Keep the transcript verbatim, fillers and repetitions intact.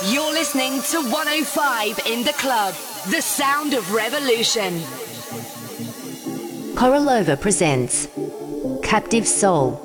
You're listening to one oh five in the club, the sound of revolution. Korolova presents Captive Soul.